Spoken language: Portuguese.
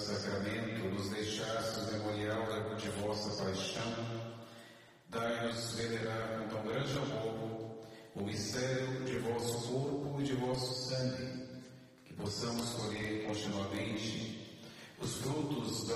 sacramento, nos deixastes memorial de vossa paixão, dai-nos venerar com tão grande amor o mistério de vosso corpo e de vosso sangue, que possamos colher continuamente os frutos da